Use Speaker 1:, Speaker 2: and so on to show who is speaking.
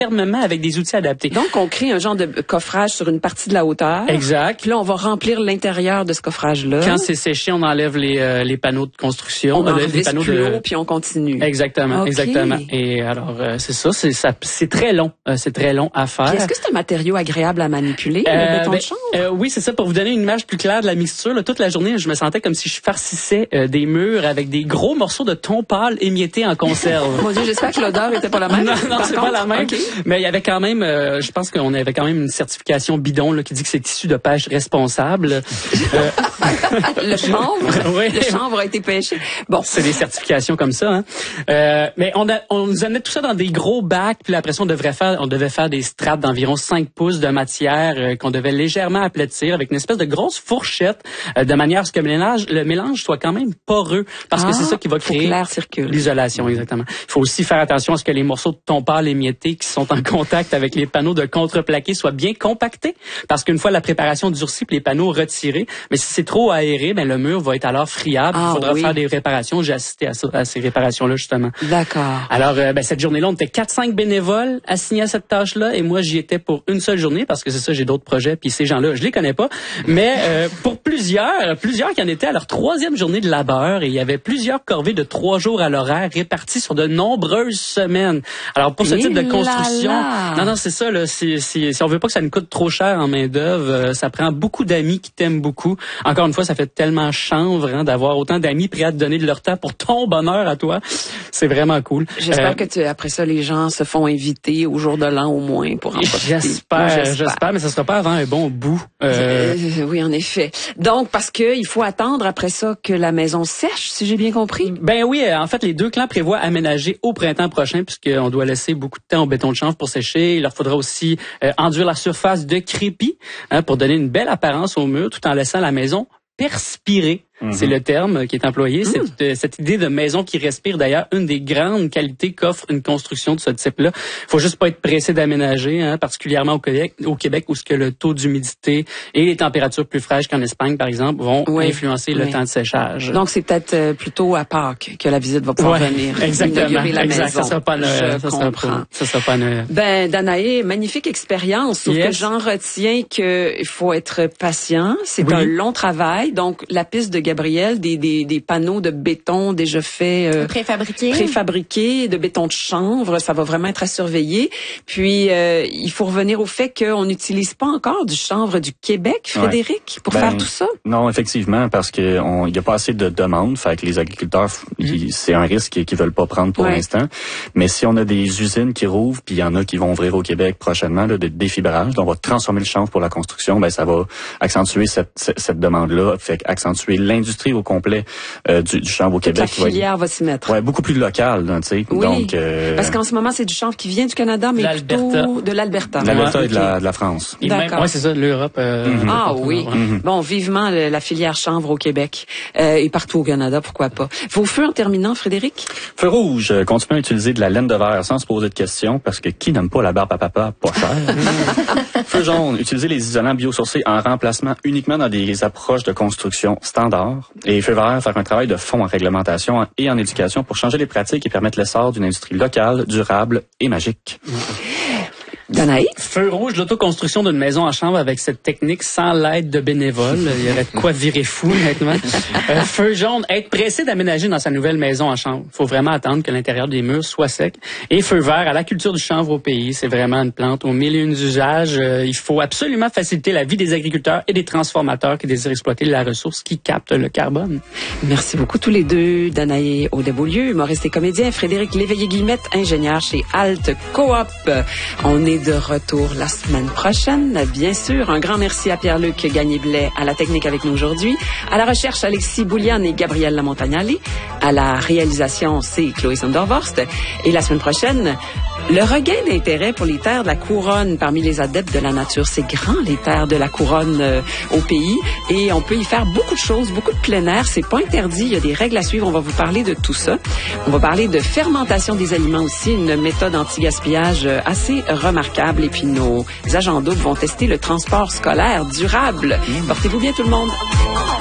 Speaker 1: fermement avec des outils adaptés.
Speaker 2: Donc, on crée un genre de coffrage sur une partie de la hauteur.
Speaker 1: Exact.
Speaker 2: Puis là, on va remplir l'intérieur de ce coffrage-là.
Speaker 1: Quand c'est séché, on enlève les panneaux de construction.
Speaker 2: On enlève
Speaker 1: les panneaux
Speaker 2: plus haut, puis on continue.
Speaker 1: Exactement,
Speaker 2: Okay.
Speaker 1: exactement. Et alors, c'est ça, c'est très long. C'est très long à faire.
Speaker 2: Puis est-ce que c'est un matériau agréable à manipuler, le béton de chanvre?
Speaker 1: Oui, c'est ça. Pour vous donner une image plus claire de la mixture, là, toute la journée, je me sentais comme si je farcissais des murs avec des gros morceaux de thon pâle émiettés en conserve.
Speaker 2: Mon Dieu, j'espère que l'odeur était pas la même.
Speaker 1: Non, c'est pas la même.
Speaker 2: Okay.
Speaker 1: Mais il y avait quand même, je pense qu'on avait quand même une certification bidon là, qui dit que c'est issu de pêche responsable.
Speaker 2: Le chanvre,
Speaker 1: oui.
Speaker 2: le chanvre a été pêché. Bon,
Speaker 1: c'est des certifications comme ça. Hein. Mais on nous amenait tout ça dans des gros bacs, puis après ça, on devait faire des strates d'environ 5 pouces de matière qu'on devait légèrement aplatir avec une espèce de grosse fourchette de manière à ce que le mélange soit quand même poreux, parce que c'est ça qui va créer l'isolation, exactement. Il faut aussi faire attention à ce que les morceaux de thon pâle émiettés qui sont en contact avec les panneaux de contreplaqué soient bien compactés, parce qu'une fois la préparation durcie puis les panneaux retirés, mais si c'est trop aéré, ben le mur va être alors friable. Il faudra faire des réparations. J'ai assisté à ces réparations-là justement.
Speaker 2: D'accord.
Speaker 1: Alors cette journée-là, on était 4-5 bénévoles assignés à cette tâche-là, et moi j'y étais pour une seule journée, parce que c'est ça, j'ai d'autres projets, puis ces gens-là, je les connais pas, mais pour plusieurs qui en étaient à leur 3e journée de labeur, et il y avait plusieurs corvées de 3 jours à l'horaire réparties sur de nombreuses semaines. Alors pour ce type de construction, non, c'est ça là, si on veut pas que ça nous coûte trop cher en main d'œuvre, ça prend beaucoup d'amis qui t'aiment beaucoup. Encore une fois, ça fait tellement chanvre d'avoir autant d'amis prêts à te donner de leur temps pour ton bonheur à toi. C'est vraiment cool.
Speaker 2: J'espère que après ça, les gens se font inviter au jour de l'an au moins pour en profiter.
Speaker 1: J'espère, mais ça sera pas avant un bon bout.
Speaker 2: Oui, en effet. Donc, parce que il faut attendre après ça que la maison sèche, si j'ai bien compris.
Speaker 1: Ben oui, en fait, les 2 clans prévoient aménager au printemps prochain, puisqu'on doit laisser beaucoup de temps au béton de chanvre pour sécher. Il leur faudra aussi enduire la surface de crépi pour donner une belle apparence au mur, tout en laissant la maison perspirer. C'est le terme qui est employé. Cette idée de maison qui respire, d'ailleurs, une des grandes qualités qu'offre une construction de ce type-là. Faut juste pas être pressé d'aménager, particulièrement au Québec, où ce que le taux d'humidité et les températures plus fraîches qu'en Espagne, par exemple, vont influencer le temps de séchage.
Speaker 2: Donc, c'est peut-être plutôt à Pâques que la visite va pouvoir venir.
Speaker 1: Exactement.
Speaker 2: La maison.
Speaker 1: Ça sera pas Noël. Ça sera pas Noël.
Speaker 2: Ben, Danaé, magnifique expérience. Sauf que j'en retiens qu'il faut être patient. C'est un long travail. Donc, la piste de Gabriel, des panneaux de béton déjà faits, préfabriqués, de béton de chanvre, ça va vraiment être à surveiller. Puis il faut revenir au fait qu'on n'utilise pas encore du chanvre du Québec, Frédéric, pour faire tout ça.
Speaker 3: Non, effectivement, parce que il y a pas assez de demandes, fait que les agriculteurs, c'est un risque qu'ils veulent pas prendre pour l'instant. Mais si on a des usines qui rouvrent, puis il y en a qui vont ouvrir au Québec prochainement, là, de défibrage, donc on va transformer le chanvre pour la construction, ben ça va accentuer cette demande-là, fait accentuer l'industrie au complet du chanvre au Québec.
Speaker 2: La filière va s'y mettre.
Speaker 3: Ouais, beaucoup plus local, tu sais.
Speaker 2: Oui,
Speaker 3: donc,
Speaker 2: parce qu'en ce moment, c'est du chanvre qui vient du Canada, mais plutôt de l'Alberta.
Speaker 3: De l'Alberta et de la France.
Speaker 1: D'accord. Oui, c'est ça, l'Europe.
Speaker 2: Oui. Bon, vivement la filière chanvre au Québec et partout au Canada, pourquoi pas. Vos feux en terminant, Frédéric?
Speaker 3: Feu rouge, continuez à utiliser de la laine de verre sans se poser de questions, parce que qui n'aime pas la barbe à papa pas cher? Feu jaune, utilisez les isolants biosourcés en remplacement uniquement dans des approches de construction standard. Et feu vert, faire un travail de fond en réglementation et en éducation pour changer les pratiques et permettre l'essor d'une industrie locale, durable et magique.
Speaker 2: Danaï?
Speaker 1: Feu rouge, l'autoconstruction d'une maison en chanvre avec cette technique sans l'aide de bénévoles. Il y aurait de quoi virer fou, honnêtement. Feu jaune, être pressé d'aménager dans sa nouvelle maison en chanvre. Il faut vraiment attendre que l'intérieur des murs soit sec. Et feu vert, à la culture du chanvre au pays. C'est vraiment une plante aux 1001 usages. Il faut absolument faciliter la vie des agriculteurs et des transformateurs qui désirent exploiter la ressource qui capte le carbone.
Speaker 2: Merci beaucoup tous les deux. Danaï Audet-Beaulieu, humoriste et comédien. Frédéric Léveillé-Guillemette, ingénieur chez Alt Coop. On est de retour la semaine prochaine, bien sûr. Un grand merci à Pierre-Luc Gagné-Blais à la technique avec nous aujourd'hui. À la recherche, Alexis Bouliane et Gabrielle Lamontagnali. À la réalisation, c'est Chloé Sondervorst. Et la semaine prochaine, le regain d'intérêt pour les terres de la couronne parmi les adeptes de la nature. C'est grand, les terres de la couronne au pays. Et on peut y faire beaucoup de choses, beaucoup de plein air. C'est pas interdit. Il y a des règles à suivre. On va vous parler de tout ça. On va parler de fermentation des aliments aussi, une méthode anti-gaspillage assez remarquable. Et puis nos agents doubles vont tester le transport scolaire durable. Portez-vous bien tout le monde.